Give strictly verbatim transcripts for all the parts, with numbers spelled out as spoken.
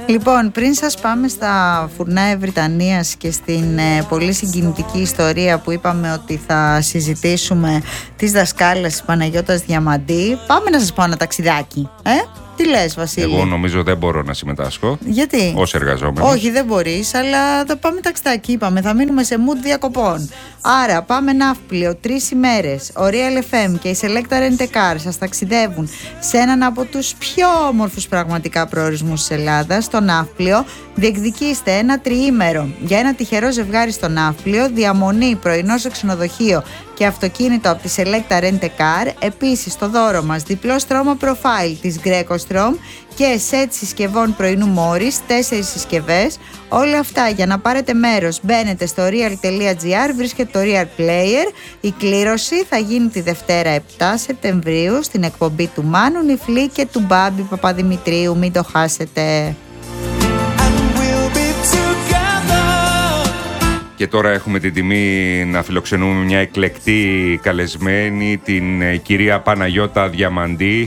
Λοιπόν, πριν σας πάμε στα φουρνά Βρυτανίας και στην ε, πολύ συγκινητική ιστορία που είπαμε ότι θα συζητήσουμε τις δασκάλες της Παναγιώτας Διαμαντή, πάμε να σας πω ένα ταξιδάκι, ε? Τι λες, Βασίλη? Εγώ νομίζω δεν μπορώ να συμμετάσχω. Γιατί? Ως εργαζόμενος. Όχι, δεν μπορείς, αλλά θα πάμε ταξιδάκι, είπαμε. Θα μείνουμε σε mood διακοπών. Άρα, πάμε Ναύπλιο, τρεις ημέρες. Ο Real εφ εμ και η Selecta Rent a Car σας ταξιδεύουν σε έναν από τους πιο όμορφους πραγματικά προορισμούς της Ελλάδας, στο Ναύπλιο. Διεκδικήστε ένα τριήμερο για ένα τυχερό ζευγάρι στο Ναύπλιο, διαμονή, πρωινό σε ξενοδοχείο και αυτοκίνητο από τη Selecta Rent a Car. Επίσης, το δώρο μας διπλό στρώμα profile της Greco Strom και σετ συσκευών πρωινού Μόρις, τέσσερις συσκευές. Όλα αυτά για να πάρετε μέρος μπαίνετε στο real.gr, βρίσκεται το Real Player. Η κλήρωση θα γίνει τη Δευτέρα επτά Σεπτεμβρίου στην εκπομπή του Μάνου Νιφλή και του Μπάμπη Παπαδημητρίου. Μην το χάσετε. Και τώρα έχουμε την τιμή να φιλοξενούμε μια εκλεκτή καλεσμένη, την ε, κυρία Παναγιώτα Διαμαντή.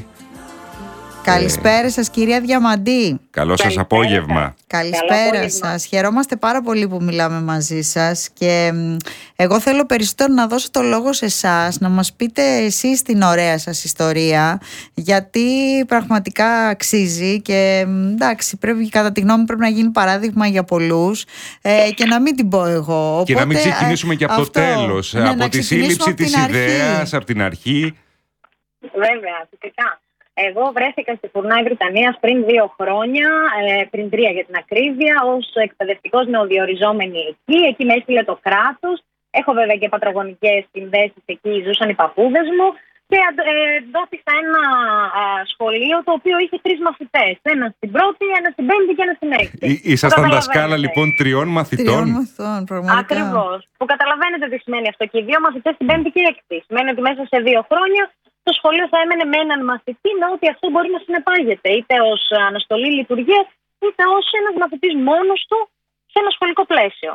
Καλησπέρα ε... σας, κυρία Διαμαντή. Καλό σας απόγευμα. Καλησπέρα σας. Χαιρόμαστε πάρα πολύ που μιλάμε μαζί σας και εγώ θέλω περισσότερο να δώσω το λόγο σε εσάς, να μας πείτε εσείς την ωραία σας ιστορία, γιατί πραγματικά αξίζει και εντάξει, πρέπει, κατά τη γνώμη πρέπει να γίνει παράδειγμα για πολλούς ε, και να μην την πω εγώ. Οπότε, και να μην ξεκινήσουμε και από αυτό, το τέλος, ναι, από τη σύλληψη της ιδέας, από την αρχή. Βέβαια, φυσικά. Εγώ βρέθηκα στη Φουρνά Βρυτανίας πριν δύο χρόνια, ε, πριν τρία για την ακρίβεια, ως εκπαιδευτικός νεοδιοριζόμενη εκεί. Εκεί με έστειλε το κράτος. Έχω βέβαια και πατρογονικές συνδέσεις εκεί, ζούσαν οι παππούδες μου. Και ε, δόθηκα ένα α, σχολείο το οποίο είχε τρεις μαθητές. Ένα στην πρώτη, ένα στην πέμπτη και ένα στην έκτη. Ήσασταν δασκάλα λοιπόν τριών μαθητών. Τριών μαθητών, πραγματικά. Ακριβώς. Που καταλαβαίνετε τι σημαίνει αυτό. Και οι δύο μαθητές στην πέμπτη και έκτη. Σημαίνει ότι μέσα σε δύο χρόνια το σχολείο θα έμενε με έναν μαθητή, με ό,τι αυτό μπορεί να συνεπάγεται, είτε ως αναστολή λειτουργίας, είτε ως ένας μαθητής μόνος του σε ένα σχολικό πλαίσιο.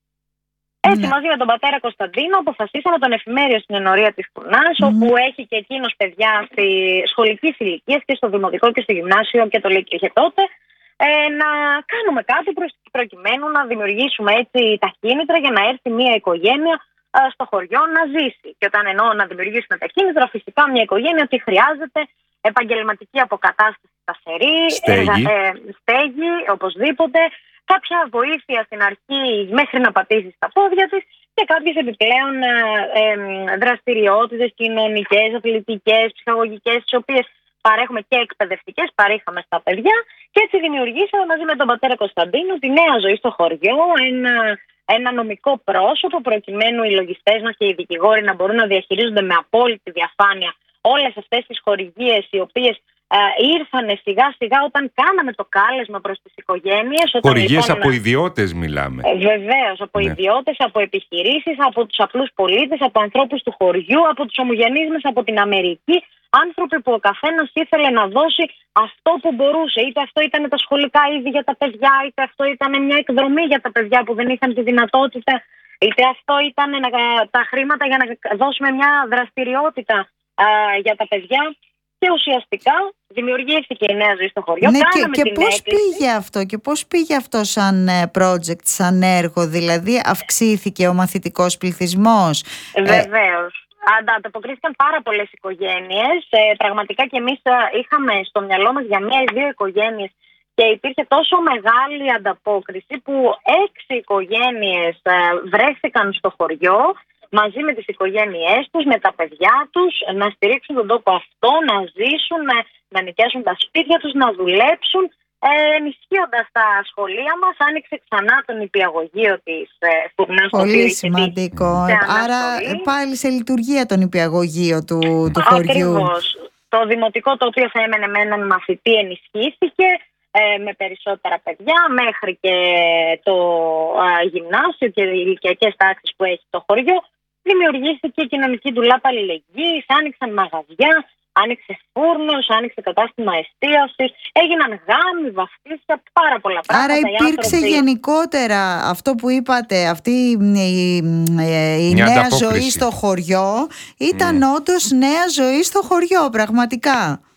Έτσι, yeah. μαζί με τον πατέρα Κωνσταντίνο, αποφασίσαμε τον εφημέριο στην ενορία της Φουρνάς, mm. όπου έχει και εκείνος παιδιά στη σχολική ηλικία και στο δημοτικό και στο γυμνάσιο και το Λύκειο είχε τότε, ε, να κάνουμε κάτι προκειμένου να δημιουργήσουμε έτσι τα κίνητρα για να έρθει μια οικογένεια στο χωριό να ζήσει. Και όταν εννοώ να δημιουργήσουμε τα κίνητρα, φυσικά μια οικογένεια ότι χρειάζεται επαγγελματική αποκατάσταση σταθερή, στέγη, ε, ε, στέγη οπωσδήποτε, κάποια βοήθεια στην αρχή μέχρι να πατήσει στα πόδια της και κάποιες επιπλέον ε, ε, δραστηριότητες κοινωνικές, αθλητικές, ψυχαγωγικές, τις οποίες παρέχουμε και εκπαιδευτικές, παρήχαμε στα παιδιά και έτσι δημιουργήσαμε μαζί με τον πατέρα Κωνσταντίνο τη νέα ζωή στο χωριό, ένα ένα νομικό πρόσωπο προκειμένου οι λογιστές μας και οι δικηγόροι να μπορούν να διαχειρίζονται με απόλυτη διαφάνεια όλες αυτές τις χορηγίες οι οποίες ε, ήρθαν σιγά σιγά όταν κάναμε το κάλεσμα προς τις οικογένειες. Χορηγίες λοιπόν, από ιδιώτες μιλάμε. Ε, βεβαίως, από ναι. ιδιώτες, από επιχειρήσεις, από τους απλούς πολίτες, από ανθρώπους του χωριού, από τους ομογενείς μας από την Αμερική. Άνθρωποι που ο καθένας ήθελε να δώσει αυτό που μπορούσε. Είτε αυτό ήταν τα σχολικά είδη για τα παιδιά, είτε αυτό ήταν μια εκδρομή για τα παιδιά που δεν είχαν τη δυνατότητα, είτε αυτό ήταν να, τα χρήματα για να δώσουμε μια δραστηριότητα α, για τα παιδιά. Και ουσιαστικά δημιουργήθηκε η νέα ζωή στο χωριό. Ναι, και, και πώς πήγε αυτό και πώς πήγε αυτό σαν project, σαν έργο, δηλαδή αυξήθηκε ο μαθητικός πληθυσμός? Βεβαίως. Ε, Ανταποκρίθηκαν πάρα πολλές οικογένειες. Ε, πραγματικά και εμείς είχαμε στο μυαλό μας για μία ή δύο οικογένειες και υπήρχε τόσο μεγάλη ανταπόκριση που έξι οικογένειες ε, βρέθηκαν στο χωριό μαζί με τις οικογένειές τους, με τα παιδιά τους, να στηρίξουν τον τόπο αυτό, να ζήσουν, να, να νοικιάσουν τα σπίτια τους, να δουλέψουν. Ε, ενισχύοντας τα σχολεία μας, άνοιξε ξανά το νηπιαγωγείο της ε, Φουρνάς. Πολύ σημαντικό. Άρα πάλι σε λειτουργία το νηπιαγωγείο του, του χωριού. Ακριβώς. Το δημοτικό, το οποίο θα έμενε με έναν μαθητή, ενισχύθηκε ε, με περισσότερα παιδιά μέχρι και το ε, γυμνάσιο και οι ηλικιακές τάξεις που έχει το χωριό. Δημιουργήθηκε η κοινωνική ντουλάπα αλληλεγγύης, άνοιξαν μαγαζιά, άνοιξε φούρνος, άνοιξε κατάστημα εστίασης, έγιναν γάμοι, βαφτίσια, πάρα πολλά πράγματα. Άρα υπήρξε άνθρωποι... γενικότερα αυτό που είπατε, αυτή η, η, η νέα ζωή στο χωριό, ήταν mm. όντως νέα ζωή στο χωριό, πραγματικά.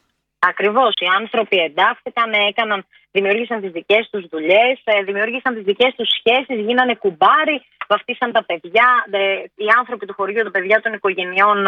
Ακριβώς. Οι άνθρωποι εντάχθηκαν, έκαναν, δημιούργησαν τις δικές τους δουλειές, δημιούργησαν τις δικές τους σχέσεις, γίνανε κουμπάρι, βαφτίσαν τα παιδιά. Οι άνθρωποι του χωριού, τα παιδιά των οικογενειών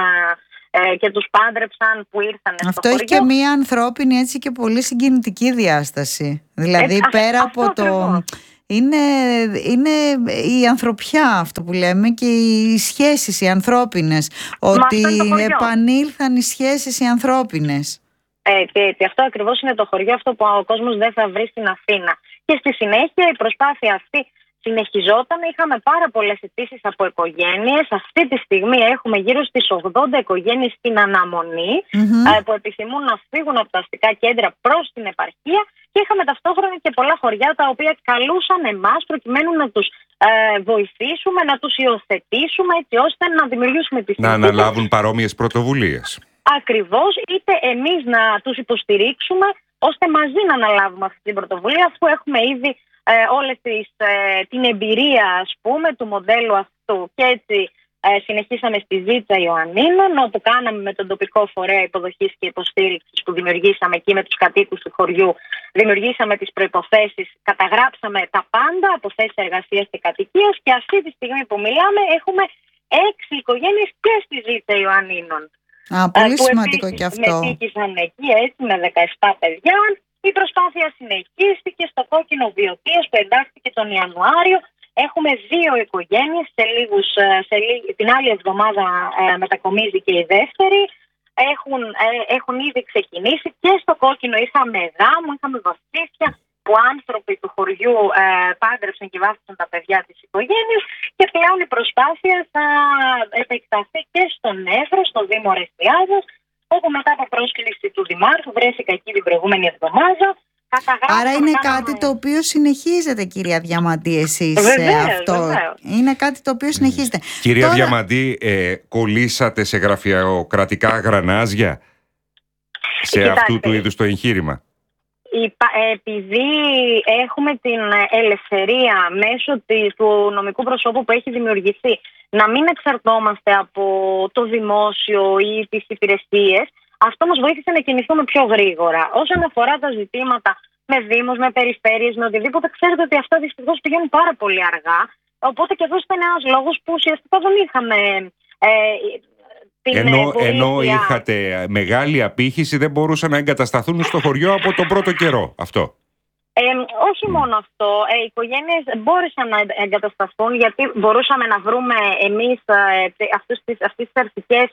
και τους πάντρεψαν που ήρθαν στο Αυτό χωριό. έχει και μία ανθρώπινη έτσι και πολύ συγκινητική διάσταση. Δηλαδή ε, πέρα αυτό από το... Ακριβώς. Είναι, είναι η ανθρωπιά αυτό που λέμε και οι σχέσεις οι ανθρώπινες. Ότι επανήλθαν οι σχέσεις οι ανθρώπινες. Έτσι, έτσι. Αυτό ακριβώς είναι το χωριό, αυτό που ο κόσμος δεν θα βρει στην Αθήνα. Και στη συνέχεια η προσπάθεια αυτή συνεχιζόταν. Είχαμε πάρα πολλές αιτήσεις από οικογένειες. Αυτή τη στιγμή έχουμε γύρω στις ογδόντα οικογένειες στην αναμονή, mm-hmm. που επιθυμούν να φύγουν από τα αστικά κέντρα προς την επαρχία. Και είχαμε ταυτόχρονα και πολλά χωριά τα οποία καλούσαν εμάς προκειμένου να τους ε, βοηθήσουμε, να τους υιοθετήσουμε, έτσι ώστε να δημιουργήσουμε τις να συνθήκες. αναλάβουν παρόμοιες πρωτοβουλίες. Ακριβώς, είτε εμείς να τους υποστηρίξουμε, ώστε μαζί να αναλάβουμε αυτή την πρωτοβουλία, αφού έχουμε ήδη ε, όλες τις, ε, την εμπειρία, ας πούμε, του μοντέλου αυτού. Και έτσι ε, συνεχίσαμε στη Ζήτσα Ιωαννίνων, όπου κάναμε με τον τοπικό φορέα υποδοχής και υποστήριξης που δημιουργήσαμε εκεί με τους κατοίκους του χωριού, δημιουργήσαμε τις προϋποθέσεις, καταγράψαμε τα πάντα από θέσεις εργασίας και κατοικίας και αυτή τη στιγμή που μιλάμε έχουμε έξι οικογένειες και στη Ζήτσα Ιωαννίνων. Α, πολύ που σημαντικό και αυτό. Μετήκησαν εκεί έτσι με δεκαεπτά παιδιά. Η προσπάθεια συνεχίστηκε στο Κόκκινο Βιωτίας που εντάχθηκε τον Ιανουάριο. Έχουμε δύο οικογένειες, σε λίγους, σε λί... την άλλη εβδομάδα ε, μετακομίζει και η δεύτερη. Έχουν, ε, έχουν ήδη ξεκινήσει και στο Κόκκινο είχαμε γάμο, είχαμε βασίλισια που άνθρωποι του χωριού ε, πάντρεψαν και βάφτισαν τα παιδιά της οικογένειας και πλέον η προσπάθεια θα επεκταθεί και στον Εύρο, στο Δήμο Ρεστιάζας, όπου μετά από πρόσκληση του Δημάρχου, βρέθηκα εκεί την προηγούμενη εβδομάδα. Άρα είναι κάναμε... κάτι το οποίο συνεχίζεται, κυρία Διαμαντή, εσείς. Βεβαίως, αυτό. Βεβαίως. Είναι κάτι το οποίο συνεχίζεται. Mm. Κυρία Τώρα... Διαμαντή, ε, κολλήσατε σε γραφειοκρατικά γρανάζια σε Κοιτάξτε, αυτού του είδους το εγχείρημα? Επειδή έχουμε την ελευθερία μέσω του νομικού προσώπου που έχει δημιουργηθεί να μην εξαρτώμαστε από το δημόσιο ή τις υπηρεσίες, αυτό μας βοήθησε να κινηθούμε πιο γρήγορα. Όσον αφορά τα ζητήματα με δήμους, με περιφέρειες, με οτιδήποτε, ξέρετε ότι αυτά δυστυχώς πηγαίνουν πάρα πολύ αργά. Οπότε και αυτό ήταν ένας λόγος που ουσιαστικά δεν είχαμε... Ε, Ενώ, ενώ είχατε μεγάλη απήχηση, δεν μπορούσαν να εγκατασταθούν στο χωριό από τον πρώτο καιρό αυτό. Ε, όχι μόνο αυτό. Ε, οι οικογένειες μπόρεσαν να εγκατασταθούν γιατί μπορούσαμε να βρούμε εμείς ε, αυτές τις, αυτές τις αρχικές,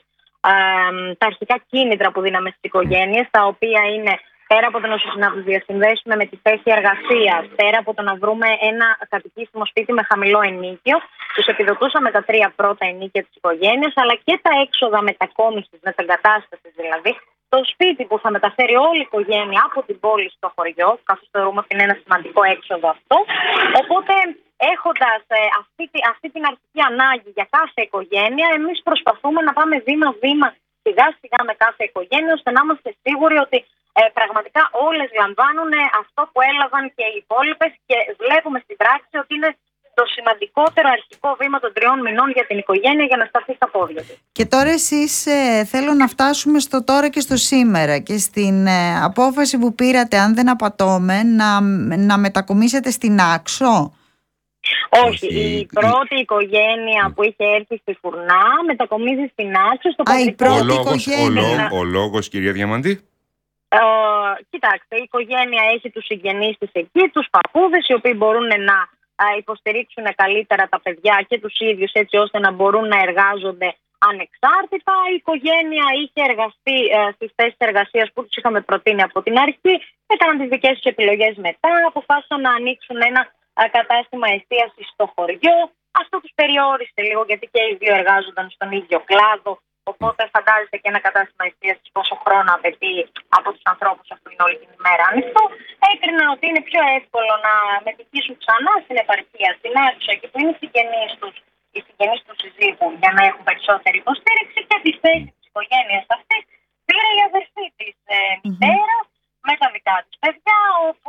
ε, τα αρχικά κίνητρα που δίναμε στις οικογένειες, τα οποία είναι πέρα από το να τους διασυνδέσουμε με τη θέση εργασίας, πέρα από το να βρούμε ένα κατοικήσιμο σπίτι με χαμηλό ενοίκιο, τους επιδοτούσαμε τα τρία πρώτα ενοίκια της οικογένειας, αλλά και τα έξοδα μετακόμισης, μεταγκατάστασης δηλαδή, το σπίτι που θα μεταφέρει όλη η οικογένεια από την πόλη στο χωριό, καθώς θεωρούμε ότι είναι ένα σημαντικό έξοδο αυτό. Οπότε, έχοντας ε, αυτή, αυτή την αρχική ανάγκη για κάθε οικογένεια, εμείς προσπαθούμε να πάμε βήμα-βήμα, σιγά-σιγά με κάθε οικογένεια, ώστε να είμαστε σίγουροι ότι ε, πραγματικά όλες λαμβάνουν αυτό που έλαβαν και οι υπόλοιπες και βλέπουμε στην πράξη ότι είναι το σημαντικότερο αρχικό βήμα των τριών μηνών για την οικογένεια για να σταθεί στα πόδια της. Και τώρα εσείς ε, θέλω να φτάσουμε στο τώρα και στο σήμερα και στην ε, απόφαση που πήρατε, αν δεν απατώμε, να, να μετακομίσετε στην Άξο. Όχι, η πρώτη οικογένεια που είχε έρθει στη Φουρνά μετακομίζει στην Άξο. Στο Α, η πρώτη ο λόγος, οικογένεια. ο, λόγος, ο λόγος, κυρία Διαμαντή. Ε, κοιτάξτε, η οικογένεια έχει τους συγγενείς της εκεί, τους παππούδες, οι οποίοι μπορούν να ε, υποστηρίξουν καλύτερα τα παιδιά και τους ίδιους, έτσι ώστε να μπορούν να εργάζονται ανεξάρτητα. Η οικογένεια είχε εργαστεί ε, στις θέσεις εργασίας που τους είχαμε προτείνει από την αρχή, έκαναν τις δικές τους επιλογές μετά, αποφάσισαν να ανοίξουν ένα ε, κατάστημα εστίασης στο χωριό. Αυτό τους περιόρισε λίγο, γιατί και οι δύο εργάζονταν στον ίδιο κλάδο. Οπότε φαντάζεστε και ένα κατάστημα εστίασης πόσο χρόνο απαιτεί από τους ανθρώπους αφού είναι όλη την ημέρα ανοιχτό. Έκριναν ότι είναι πιο εύκολο να μετικήσουν ξανά στην επαρχία, στην Άξο, εκεί που είναι οι συγγενείς τους, οι συγγενείς του συζύγου, για να έχουν περισσότερη υποστήριξη, και τη θέση της οικογένειας αυτής πήρε η αδερφή της ε, μητέρα με τα δικά της παιδιά, όπου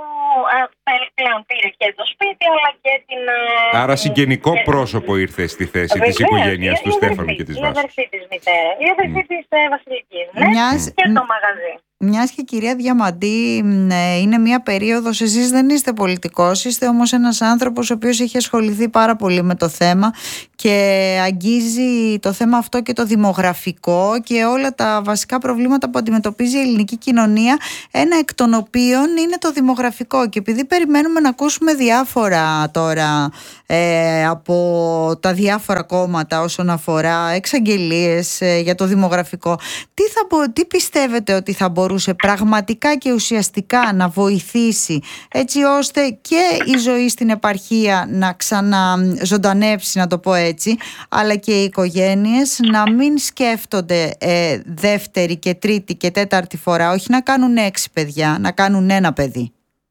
ε, πλέον πήρε και το σπίτι αλλά και την... Ε, Άρα συγγενικό και... πρόσωπο ήρθε στη θέση της οικογένειας του Στέφανου και της Βάσης. Η αδερφή της μητέρα, η αδερφή mm. της ε, Βασιλικής, ναι, Μιας... και το μαγαζί. Μιας και κυρία Διαμαντή, είναι μια περίοδος, εσείς δεν είστε πολιτικός, είστε όμως ένας άνθρωπος ο οποίος έχει ασχοληθεί πάρα πολύ με το θέμα και αγγίζει το θέμα αυτό και το δημογραφικό και όλα τα βασικά προβλήματα που αντιμετωπίζει η ελληνική κοινωνία, ένα εκ των οποίων είναι το δημογραφικό. Και επειδή περιμένουμε να ακούσουμε διάφορα τώρα ε, από τα διάφορα κόμματα όσον αφορά εξαγγελίες ε, για το δημογραφικό, τι, θα, τι πιστεύετε ότι θα μπορούσε πραγματικά και ουσιαστικά να βοηθήσει έτσι ώστε και η ζωή στην επαρχία να ξαναζωντανέψει, να το πω έτσι, αλλά και οι οικογένειες να μην σκέφτονται ε, δεύτερη και τρίτη και τέταρτη φορά, όχι να κάνουν έξι παιδιά, να κάνουν ένα παιδί.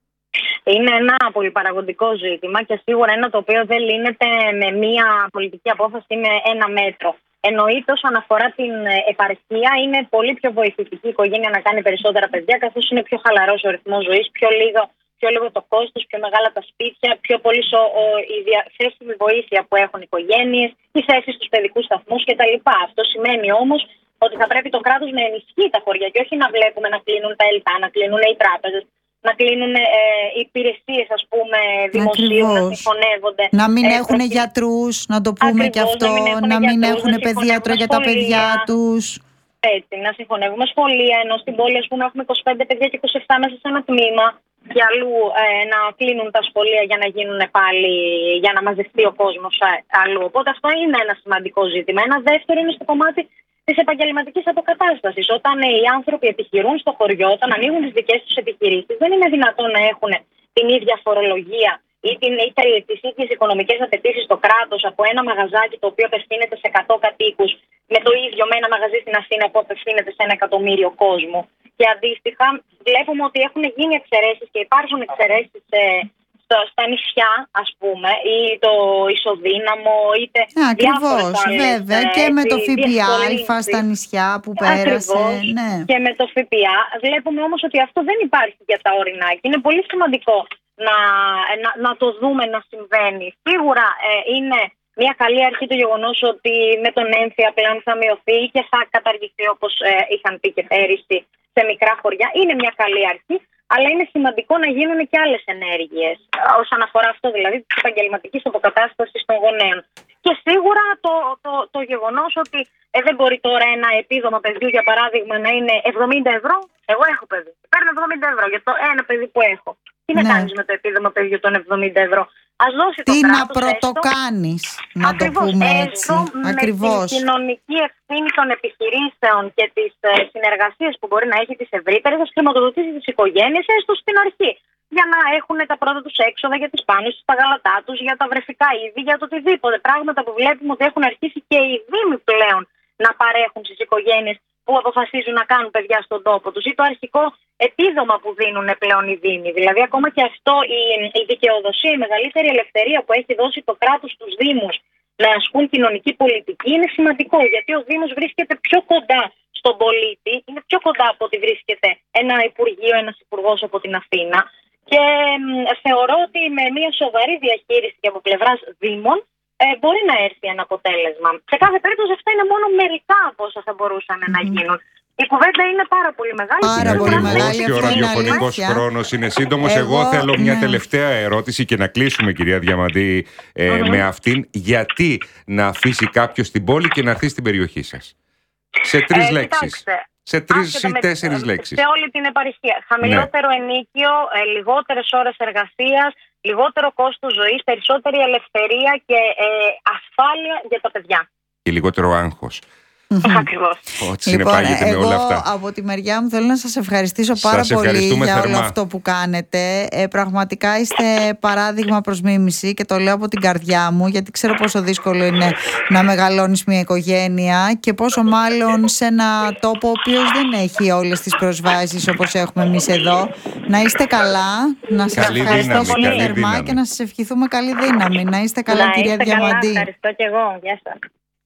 Είναι ένα πολυπαραγωγικό ζήτημα και σίγουρα ένα το οποίο δεν λύνεται με μία πολιτική απόφαση ή με ένα μέτρο. Εννοείται όσον αφορά την επαρχία, είναι πολύ πιο βοηθητική η οικογένεια να κάνει περισσότερα παιδιά, καθώς είναι πιο χαλαρός ο ρυθμός ζωής, πιο λίγο, πιο λίγο το κόστος, πιο μεγάλα τα σπίτια, πιο πολύ ο, ο, η διαθέσιμη βοήθεια που έχουν οι οικογένειες, οι θέσεις στους παιδικούς σταθμούς κτλ. Αυτό σημαίνει όμως ότι θα πρέπει το κράτος να ενισχύει τα χωριά και όχι να βλέπουμε να κλείνουν τα ΕΛΤΑ, να κλείνουν οι τράπεζες, να κλείνουν ε, υπηρεσίες, ας πούμε, δημοσίου, να συγχωνεύονται. Να μην ε, έχουν προκει... γιατρούς, να το πούμε Ακριβώς, και αυτό, να μην έχουν παιδίατρο για τα παιδιά τους. Έτσι, να συγχωνεύουμε σχολεία, ενώ στην πόλη, ας πούμε, έχουμε είκοσι πέντε παιδιά και είκοσι επτά μέσα σε ένα τμήμα, και αλλού ε, να κλείνουν τα σχολεία για να γίνουν πάλι, για να μαζευτεί ο κόσμος αλλού. Οπότε αυτό είναι ένα σημαντικό ζήτημα. Ένα δεύτερο είναι στο κομμάτι της επαγγελματικής αποκατάστασης. Όταν οι άνθρωποι επιχειρούν στο χωριό, όταν ανοίγουν τις δικές τους επιχειρήσεις, δεν είναι δυνατόν να έχουν την ίδια φορολογία ή, την, ή τις ίδιες οικονομικές απαιτήσεις στο κράτος από ένα μαγαζάκι το οποίο απευθύνεται σε εκατό κατοίκους με το ίδιο με ένα μαγαζί στην Αθήνα που απευθύνεται σε ένα εκατομμύριο κόσμο. Και αντίστοιχα, βλέπουμε ότι έχουν γίνει εξαιρέσεις και υπάρχουν εξαιρέσεις στο, στα νησιά, ας πούμε, ή το ισοδύναμο, είτε ακριβώς, άλλες, βέβαια, ε, και με το ΦΠΑ στα νησιά που πέρασε. Ναι. Και με το ΦΠΑ. Βλέπουμε όμως ότι αυτό δεν υπάρχει για τα ορεινά και είναι πολύ σημαντικό να, να, να το δούμε να συμβαίνει. Σίγουρα ε, είναι μια καλή αρχή το γεγονός ότι με τον έμφυα πλέον θα μειωθεί και θα καταργηθεί, όπως ε, είχαν πει και πέρυσι, σε μικρά χωριά. Είναι μια καλή αρχή, αλλά είναι σημαντικό να γίνουν και άλλες ενέργειες όσον αφορά αυτό, δηλαδή της επαγγελματικής αποκατάστασης των γονέων. Και σίγουρα το, το, το γεγονός ότι ε, δεν μπορεί τώρα ένα επίδομα παιδιού, για παράδειγμα, να είναι εβδομήντα ευρώ. Εγώ έχω παιδί. Παίρνω εβδομήντα ευρώ για το ένα παιδί που έχω. Τι να ναι. κάνεις με το επίδομα παιδιού των εβδομήντα ευρώ? Ας δώσει το τι κράτος, να πρωτοκάνεις, να ακριβώς, το πούμε έτσι. Ακριβώς. Με την κοινωνική ευθύνη των επιχειρήσεων και τις ε, συνεργασίες που μπορεί να έχει τις ευρύτερες, θα χρηματοδοτήσει τις οικογένειες, έστω στην αρχή. Για να έχουν τα πρώτα τους έξοδα για τις πάνες τους, τα γάλατά τους, για τα βρεφικά είδη, για το οτιδήποτε. Πράγματα που βλέπουμε ότι έχουν αρχίσει και οι δήμοι πλέον να παρέχουν στις οικογένειες που αποφασίζουν να κάνουν παιδιά στον τόπο τους, ή το αρχικό επίδομα που δίνουν πλέον οι δήμοι. Δηλαδή, ακόμα και αυτό, η, η δικαιοδοσία, η μεγαλύτερη ελευθερία που έχει δώσει το κράτος στους δήμους να ασκούν κοινωνική πολιτική είναι σημαντικό, γιατί ο Δήμος βρίσκεται πιο κοντά στον πολίτη, είναι πιο κοντά από ότι βρίσκεται ένα Υπουργείο, ένας Υπουργός από την Αθήνα. Και ε, θεωρώ ότι με μια σοβαρή διαχείριση και από πλευράς Δήμων ε, μπορεί να έρθει ένα αποτέλεσμα. Σε κάθε περίπτωση, αυτά είναι μόνο μερικά από όσα θα μπορούσαν mm-hmm. να γίνουν. Η κουβέντα είναι πάρα πολύ μεγάλη. Πάρα και πολύ μεγάλη. Και ο ραδιοφωνικός χρόνος είναι σύντομος. Εγώ, Εγώ θέλω ναι. μια τελευταία ερώτηση και να κλείσουμε, κυρία Διαμαντή, ε, mm-hmm. με αυτήν. Γιατί να αφήσει κάποιος την πόλη και να έρθει στην περιοχή σας? Σε τρεις ε, λέξεις. Κοιτάξτε. Σε τρεις ή τέσσερις με, λέξεις. Σε όλη την επαρχία. Χαμηλότερο ναι. ενίκιο, ε, λιγότερες ώρες εργασίας, λιγότερο κόστος ζωής, περισσότερη ελευθερία και ε, ασφάλεια για τα παιδιά. Και λιγότερο άγχος. Ακριβώς. Ό,τι συνεπάγεται με όλα αυτά. Από τη μεριά μου θέλω να σας ευχαριστήσω πάρα σας πολύ για θερμά. όλο αυτό που κάνετε. Ε, πραγματικά είστε παράδειγμα προς μίμηση και το λέω από την καρδιά μου, γιατί ξέρω πόσο δύσκολο είναι να μεγαλώνεις μια οικογένεια και πόσο μάλλον σε ένα τόπο ο οποίος δεν έχει όλες τις προσβάσεις όπως έχουμε εμείς εδώ. Να είστε καλά, να σας καλή ευχαριστώ δύναμη, πολύ καλή θερμά δύναμη. Και να σας ευχηθούμε καλή δύναμη. Να είστε καλά, να κυρία είστε Διαμαντή. Καλά, ευχαριστώ και εγώ. Γεια σας.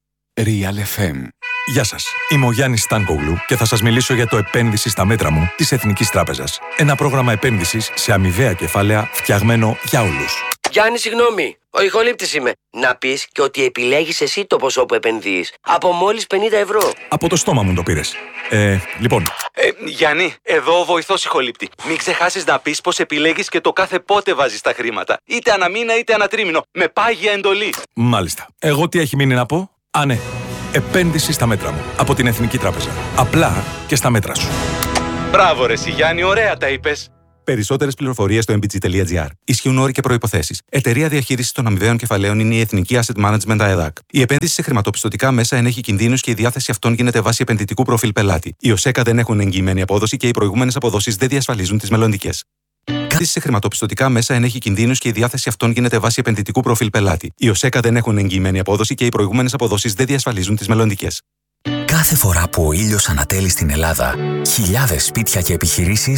Real εφ εμ. Γεια σας, είμαι ο Γιάννης Στάνκογλου και θα σας μιλήσω για το επένδυση στα μέτρα μου της Εθνικής Τράπεζας. Ένα πρόγραμμα επένδυσης σε αμοιβαία κεφάλαια φτιαγμένο για όλους. Γιάννη, συγγνώμη. Ο ηχολήπτης είμαι. Να πεις και ότι επιλέγεις εσύ το ποσό που επενδύεις. Από μόλις πενήντα ευρώ. Από το στόμα μου το πήρες. Ε, λοιπόν. Ε, Γιάννη, εδώ ο βοηθός ηχολήπτη. Μην ξεχάσεις να πεις πως επιλέγεις και το κάθε πότε βάζεις τα χρήματα. Είτε ανά μήνα είτε ανά τρίμηνο. Με πάγια εντολή. Μάλιστα. Εγώ τι έχει μείνει να πω? Α, ναι. Επένδυση στα μέτρα μου. Από την Εθνική Τράπεζα. Απλά και στα μέτρα σου. Μπράβο ρε εσύ, Γιάννη, ωραία τα είπες. Περισσότερες πληροφορίες στο εμ μπι τζι τελεία τζι άρ. Ισχύουν όροι και προϋποθέσεις. Εταιρεία διαχείρισης των αμοιβαίων κεφαλαίων είναι η Εθνική Asset Management ΑΕΔΑΚ. Η επένδυση σε χρηματοπιστωτικά μέσα ενέχει κινδύνους και η διάθεση αυτών γίνεται βάσει επενδυτικού προφίλ πελάτη. Οι ΟΣΕΚΑ δεν έχουν εγγυημένη απόδοση και οι προηγούμενες αποδόσεις δεν διασφαλίζουν τις μελλοντικές. Επένδυση σε χρηματοπιστωτικά μέσα ενέχει κινδύνους και η διάθεση αυτών γίνεται βάσει επενδυτικού προφίλ πελάτη. Οι ΟΣΕΚΑ δεν έχουν εγγυημένη απόδοση και οι προηγούμενες αποδόσεις δεν διασφαλίζουν τις μελλοντικές. Κάθε φορά που ο ήλιος ανατέλει στην Ελλάδα, χιλιάδες σπίτια και επιχειρήσεις